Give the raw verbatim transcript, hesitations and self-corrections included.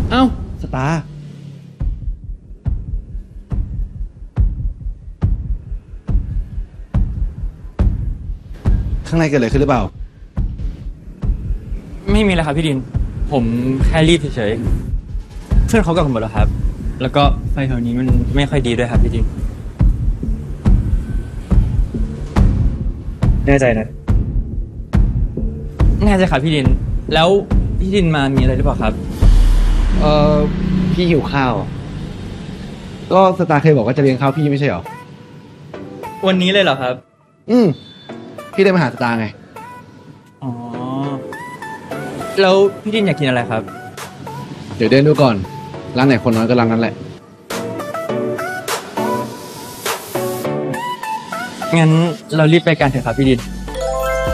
เอ้าสตาร์ข้างในเกิดอะไรขึ้นหรือเปล่าไม่มีเลยครับพี่ดินผมแค่รีบเฉยๆเพื่อนเขากลับกันหมดแล้วครับแล้วก็ไฟแถวนี้มันไม่ค่อยดีด้วยครับพี่ดินแน่ใจนะแน่ใจครับพี่ดินแล้วพี่ดินมามีอะไรหรือเปล่าครับเออพี่หิวข้าวก็สตาร์เคยบอกว่าจะเลี้ยงข้าวพี่ไม่ใช่เหรอวันนี้เลยเหรอครับอืมพี่ได้มาหาสตาร์ไงอ๋อแล้วพี่ดินอยากกินอะไรครับเดี๋ยวเดินดูก่อนร้านไหนคนน้อยก็ร้านนั้นแหละงั้นเรารีบไปกันเถอะครับพี่ดิน